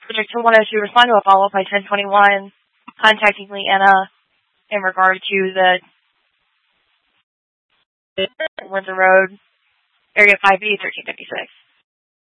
Project 212, respond to a follow-up by 1021, contacting Leanna in regard to the Windsor Road, Area 5B, 1356.